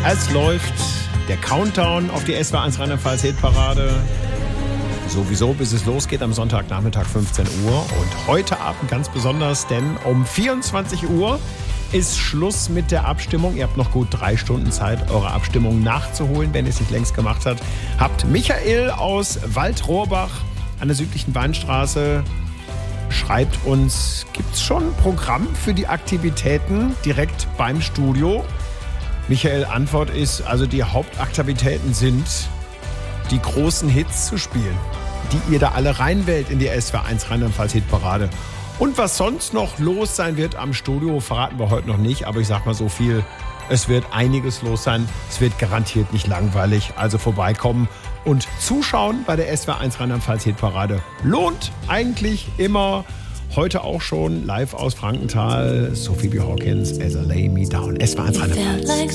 Es läuft der Countdown auf die SWR1 Rheinland-Pfalz Hitparade. Sowieso, bis es losgeht am Sonntagnachmittag 15 Uhr. Und heute Abend ganz besonders, denn um 24 Uhr ist Schluss mit der Abstimmung. Ihr habt noch gut 3 Stunden Zeit, eure Abstimmung nachzuholen, wenn ihr es nicht längst gemacht habt. Michael aus Waldrohrbach an der südlichen Weinstraße schreibt uns, gibt es schon ein Programm für die Aktivitäten direkt beim Studio? Michael, Antwort ist, also die Hauptaktivitäten sind, die großen Hits zu spielen, die ihr da alle reinwählt in die SWR1 Rheinland-Pfalz Hitparade. Und was sonst noch los sein wird am Studio, verraten wir heute noch nicht, aber ich sag mal so viel, es wird einiges los sein. Es wird garantiert nicht langweilig, also vorbeikommen und zuschauen bei der SWR1 Rheinland-Pfalz Hitparade. Lohnt eigentlich immer. Heute auch schon live aus Frankenthal, Sophie B. Hawkins, As I Lay Me Down. SWR1 Rheinland-Pfalz.